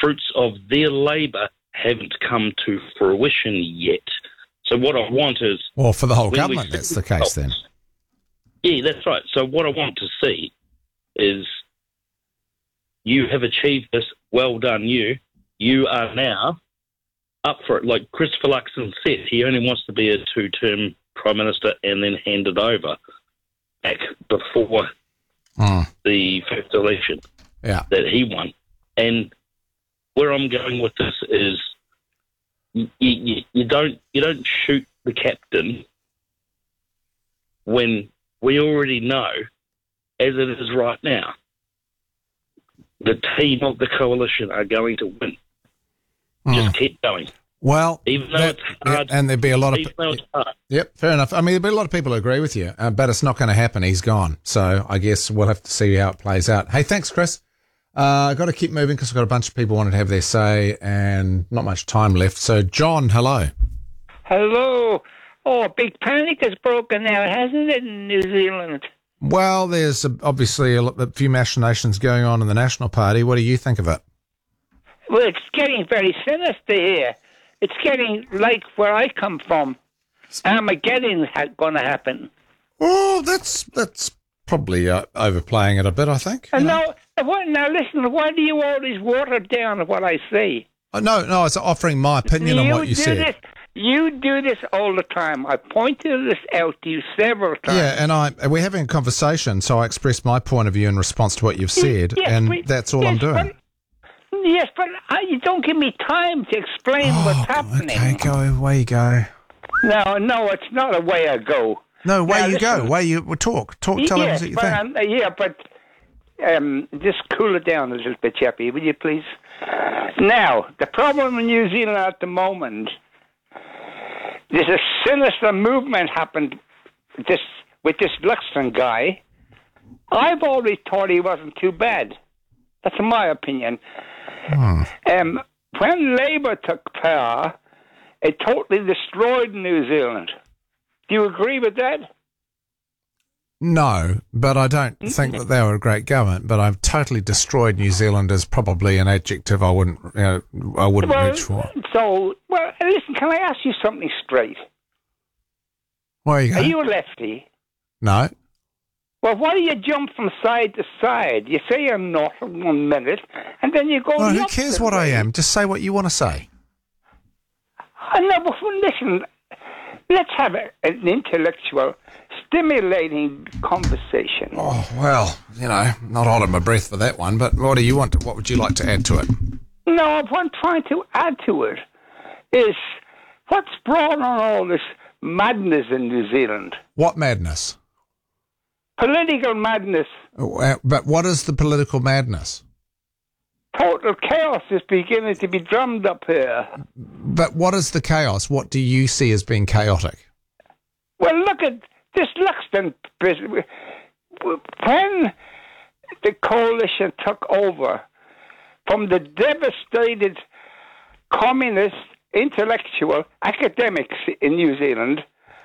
fruits of their labour haven't come to fruition yet. So what I want is... Well, for the whole government, that's the case then. Yeah, that's right. So what I want to see is you have achieved this, well done you. You are now up for it. Like Christopher Luxon said, he only wants to be a 2-term Prime Minister and then hand it over back before the first election that he won. And where I'm going with this is you don't shoot the captain when we already know, as it is right now, the team of the coalition are going to win. Just keep going. Well, even though it's hard, and there'd be a lot of... Even though it's hard. Yep, fair enough. I mean, there'd be a lot of people who agree with you, but it's not going to happen. He's gone. So I guess we'll have to see how it plays out. Hey, thanks, Chris. I've got to keep moving because I've got a bunch of people wanting to have their say and not much time left. So, John, hello. Hello. Oh, a big panic has broken out, hasn't it, in New Zealand? Well, there's obviously a few machinations going on in the National Party. What do you think of it? Well, it's getting very sinister here. It's getting like where I come from. Armageddon's going to happen. Oh, that's probably overplaying it a bit, I think. Now, listen, why do you always water down what I say? No, I was offering my opinion on what you said. You do this all the time. I pointed this out to you several times. Yeah, and we're having a conversation, so I expressed my point of view in response to what you've said, that's all I'm doing. Yes, but you don't give me time to explain what's happening. Okay, go, away you go. No, it's not a way I go. No, way you go. Way you talk. Tell us what you think. Just cool it down a little bit, Chappie, will you please? Now, the problem in New Zealand at the moment, there's a sinister movement happened with this Luxon guy. I've always thought he wasn't too bad. That's my opinion. When Labour took power, it totally destroyed New Zealand. Do you agree with that? No, but I don't think that they were a great government. But I've totally destroyed New Zealand is probably an adjective I wouldn't reach for. Listen, can I ask you something straight? Where are you going? Are you a lefty? No. Well, why do you jump from side to side? You say you're not for 1 minute, and then you go... Well, who cares what I am? Just say what you want to say. No, but listen, let's have an intellectual, stimulating conversation. Oh, well, not holding my breath for that one, but what do you want? What would you like to add to it? No, what I'm trying to add to it is what's brought on all this madness in New Zealand. What madness? Political madness. But what is the political madness? Total chaos is beginning to be drummed up here. But what is the chaos? What do you see as being chaotic? Well, look at this Luxon business. When the coalition took over from the devastated communist, intellectual, academics in New Zealand,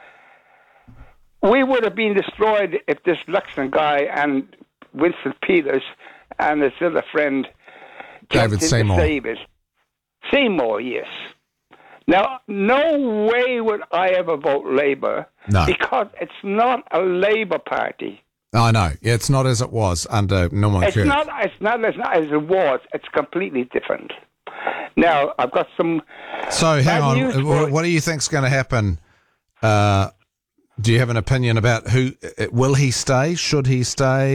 we would have been destroyed if this Luxon guy and Winston Peters and his other friend David Seymour. To save it. Seymour, yes. Now, no way would I ever vote Labour because it's not a Labour party. I know. Yeah, it's not as it was under Norman Kirk. It's not as it was. It's completely different. Now, I've got some... So, hang on. What do you think's going to happen? Do you have an opinion about will he stay? Should he stay?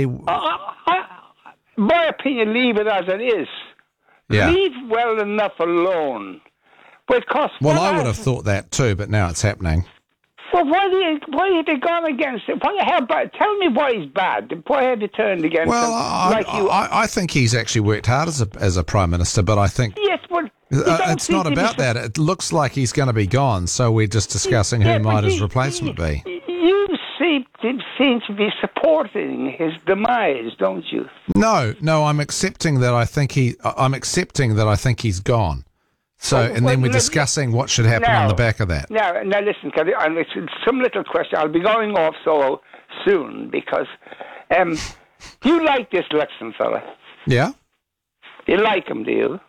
My opinion, leave it as it is. Yeah. Leave well enough alone. Because I would have thought that too, but now it's happening. Well, why have you gone against it? Tell me why he's bad. Why have you turned against him? I think he's actually worked hard as a Prime Minister, but I think... Yes, but... it's not about that. It looks like he's going to be gone, so we're just discussing who might his replacement be. You seem to be supporting his demise, don't you? No, I'm accepting that I think he's gone. So, then we're discussing what should happen on the back of that. Now listen, some little question. I'll be going off so soon because do you like this Luxon fella? Yeah. You like him, do you?